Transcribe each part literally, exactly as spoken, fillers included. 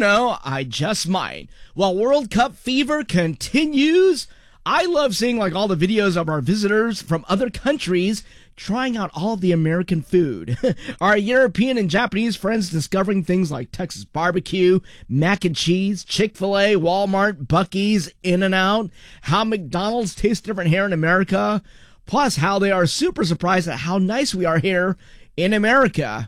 know, I just might. While World Cup fever continues, I love seeing like all the videos of our visitors from other countries trying out all the American food. Our European and Japanese friends discovering things like Texas barbecue, mac and cheese, Chick-fil-A, Walmart, Buc-ee's, In-N-Out, how McDonald's tastes different here in America, plus how they are super surprised at how nice we are here in America.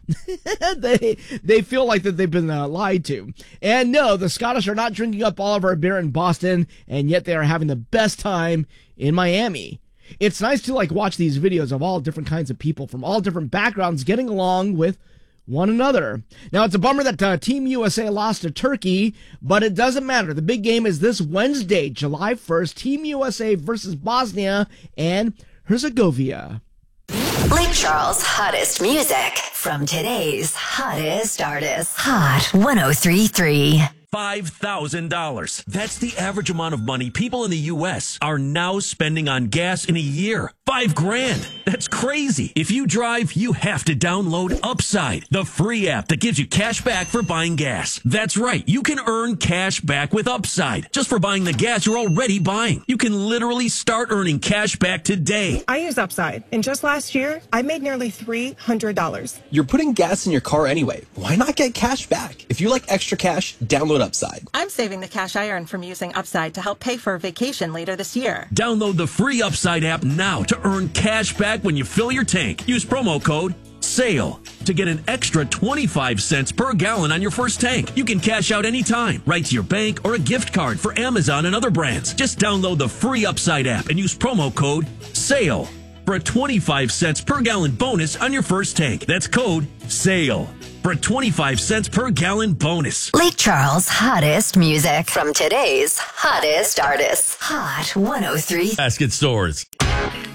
they they feel like that they've been uh, lied to. And no, the Scottish are not drinking up all of our beer in Boston, and yet they are having the best time in Miami. It's nice to like watch these videos of all different kinds of people from all different backgrounds getting along with one another. Now, it's a bummer that uh, Team U S A lost to Turkey, but it doesn't matter. The big game is this Wednesday, July first, Team U S A versus Bosnia and Herzegovina. Lake Charles' hottest music from today's hottest artists. Hot one oh three point three. five thousand dollars. That's the average amount of money people in the U S are now spending on gas in a year. Five grand. That's crazy. If you drive, you have to download Upside, the free app that gives you cash back for buying gas. That's right. You can earn cash back with Upside just for buying the gas you're already buying. You can literally start earning cash back today. I use Upside, and just last year, I made nearly three hundred dollars. You're putting gas in your car anyway. Why not get cash back? If you like extra cash, download Upside. I'm saving the cash I earn from using Upside to help pay for a vacation later this year. Download the free Upside app now to earn cash back when you fill your tank. Use promo code SALE to get an extra twenty-five cents per gallon on your first tank. You can cash out anytime, right to your bank or a gift card for Amazon and other brands. Just download the free Upside app and use promo code SALE for a twenty-five cents per gallon bonus on your first tank. That's code SALE for a twenty-five cents per gallon bonus. Lake Charles' hottest music from today's hottest artists. Hot one oh three. Basket Stores.